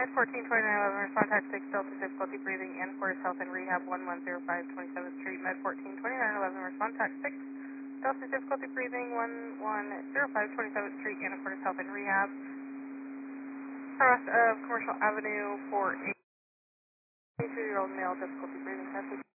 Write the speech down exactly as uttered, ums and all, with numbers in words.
Med fourteen twenty-nine eleven, respond type six, Delta difficulty breathing, Anacortes Health and Rehab one one zero five twenty-seventh Street. Med fourteen twenty-nine eleven, respond type six, Delta difficulty breathing one one zero five twenty-seventh Street, Anacortes Health and Rehab. Cross of Commercial Avenue for a twenty-two-year-old male difficulty breathing.